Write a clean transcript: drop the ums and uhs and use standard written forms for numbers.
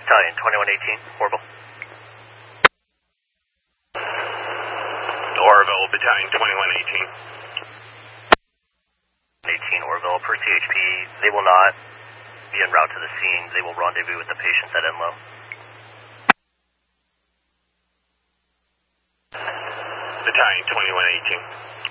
Battalion 2118, Orville. Orville, Battalion 2118. 18 Orville, per CHP, they will not be en route to the scene. They will rendezvous with the patients at Enloe. Battalion 2118.